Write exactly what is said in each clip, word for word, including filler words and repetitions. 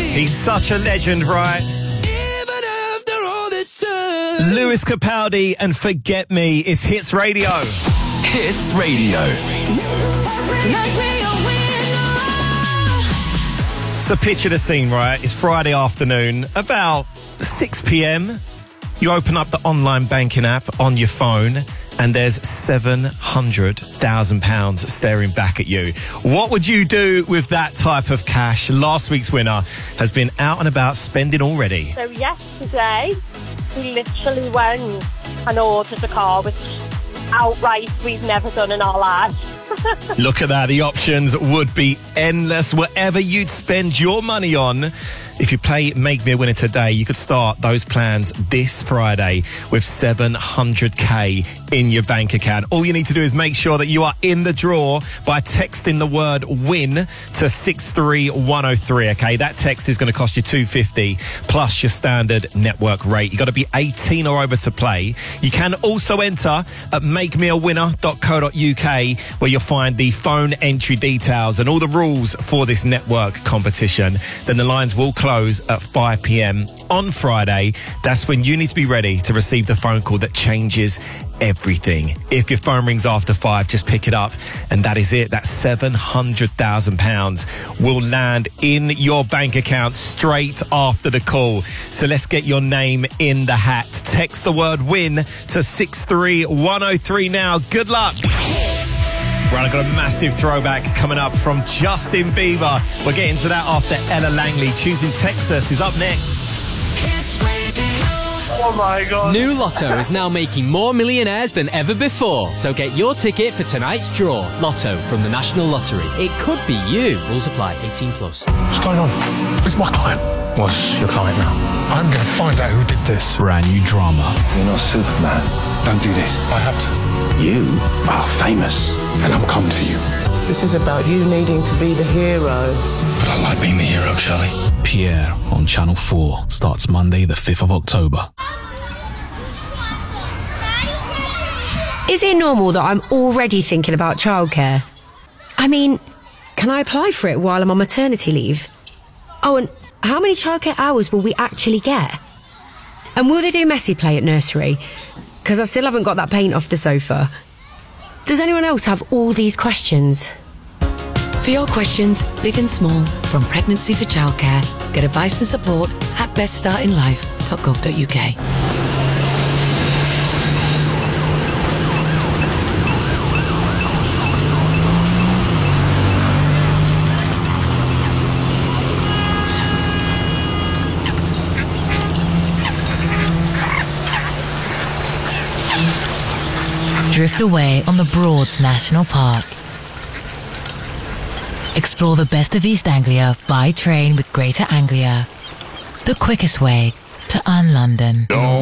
He's such a legend, right? Even after all this time. Lewis Capaldi and Forget Me is Hits Radio. Hits Radio. So picture the scene, right? It's Friday afternoon, about six p.m. You open up the online banking app on your phone and there's seven hundred thousand pounds staring back at you. What would you do with that type of cash? Last week's winner has been out and about spending already. So yesterday, we literally went and ordered a car, which outright we've never done in our lives. Look at that. The options would be endless. Whatever you'd spend your money on, if you play Make Me a Winner today, you could start those plans this Friday with seven hundred k in your bank account. All you need to do is make sure that you are in the draw by texting the word WIN to six three one oh three, okay? That text is going to cost you two pounds fifty plus your standard network rate. You've got to be eighteen or over to play. You can also enter at make me a winner dot co dot uk where you'll find the phone entry details and all the rules for this network competition. Then the lines will close at five p.m. on Friday. That's when you need to be ready to receive the phone call that changes everything. If your phone rings after five, just pick it up and that is it. That seven hundred thousand pounds will land in your bank account straight after the call. So let's get your name in the hat. Text the word WIN to six three one oh three now. Good luck. Right, I've got a massive throwback coming up from Justin Bieber. We're getting to that after Ella Langley. Choosing Texas is up next. Oh my God. New Lotto is now making more millionaires than ever before. So get your ticket for tonight's draw. Lotto from the National Lottery. It could be you. Rules apply. eighteen plus. What's going on? It's my client. What's your client now? I'm going to find out who did this. Brand new drama. You're not Superman. Don't do this. I have to. You are famous. And I'm coming for you. This is about you needing to be the hero. But I like being the hero, Charlie. Pierre on Channel four starts Monday the fifth of October. Is it normal that I'm already thinking about childcare? I mean, can I apply for it while I'm on maternity leave? Oh, and how many childcare hours will we actually get? And will they do messy play at nursery? Because I still haven't got that paint off the sofa. Does anyone else have all these questions? For your questions, big and small, from pregnancy to childcare, get advice and support at best starting life dot gov dot uk. Drift away on the Broads National Park. Explore the best of East Anglia by train with Greater Anglia. The quickest way to un-London.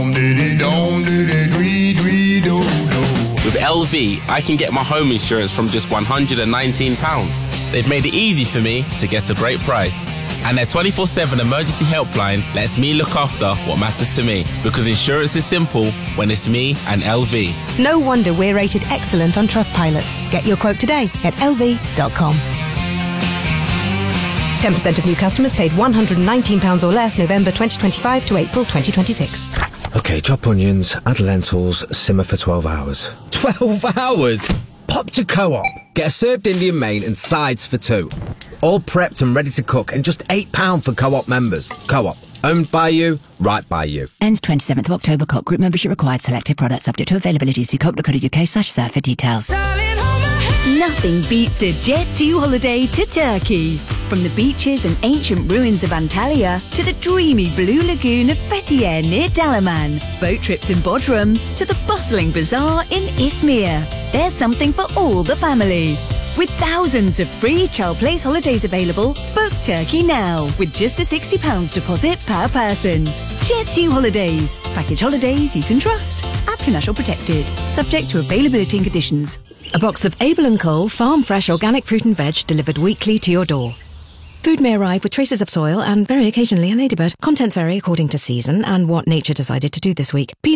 With L V, I can get my home insurance from just one hundred nineteen pounds. They've made it easy for me to get a great price. And their twenty-four seven emergency helpline lets me look after what matters to me. Because insurance is simple when it's me and L V. No wonder we're rated excellent on Trustpilot. Get your quote today at L V dot com. ten percent of new customers paid one hundred nineteen pounds or less November twenty twenty-five to April twenty twenty-six. OK, chop onions, add lentils, simmer for twelve hours. twelve hours? Pop to Co-op. Get a served Indian main and sides for two. All prepped and ready to cook and just eight pounds for Co-op members. Co-op. Owned by you, right by you. Ends twenty-seventh of October. Co-op group membership required. Selected products subject to availability. See co op dot co dot uk slash serve for details. Nothing beats a Jet two holiday to Turkey. From the beaches and ancient ruins of Antalya to the dreamy blue lagoon of Fethiye near Dalaman, boat trips in Bodrum to the bustling bazaar in Izmir. There's something for all the family. With thousands of free child place holidays available, book Turkey now with just a sixty pounds deposit per person. Jet two Holidays. Package holidays you can trust. Apps national protected. Subject to availability and conditions. A box of Abel and Cole farm fresh organic fruit and veg delivered weekly to your door. Food may arrive with traces of soil and very occasionally a ladybird. Contents vary according to season and what nature decided to do this week.